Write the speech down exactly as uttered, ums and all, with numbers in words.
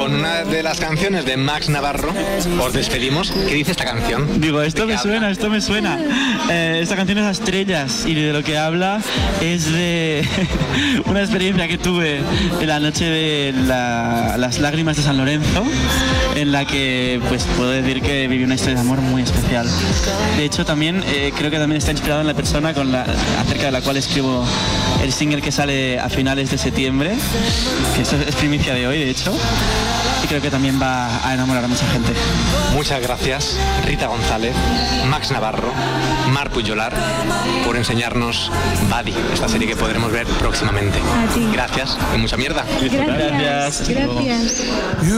con una de las canciones de Max Navarro os despedimos. ¿Qué dice esta canción? Digo, esto me suena, esto me suena. Eh, esta canción es a Estrellas y de lo que habla es de una experiencia que tuve en la noche de la, las lágrimas de San Lorenzo, en la que pues puedo decir que viví una historia de amor muy especial. De hecho, también eh, creo que también está inspirado en la persona con la, acerca de la cual escribo el single que sale a finales de septiembre, que esto es primicia de hoy, de hecho, y creo que también va a enamorar a mucha gente. Muchas gracias, Rita González, Max Navarro, Mar Pujolar, por enseñarnos Buddy, esta serie que podremos ver próximamente. Gracias y mucha mierda. Gracias. Gracias. Gracias.